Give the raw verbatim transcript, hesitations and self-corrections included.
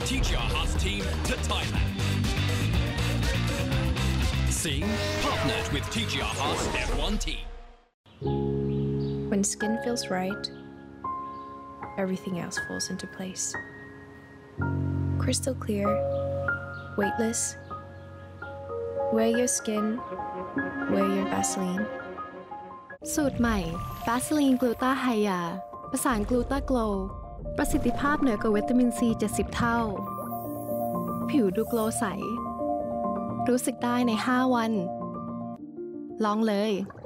T G R Hearts team to Thailand. Sing, partnered with T G R Hearts F one team. When skin feels right, everything else falls into place. Crystal clear, weightless. Wear your skin, wear your Vaseline. สูตรใหม่ Vaseline Gluta Hya ประสาน Gluta Glow ประสิทธิภาพเหนือกว่าวิตามินซีเจ็ดสิบเท่าผิวดูโกลว์ใสรู้สึกได้ในห้าวันลองเลย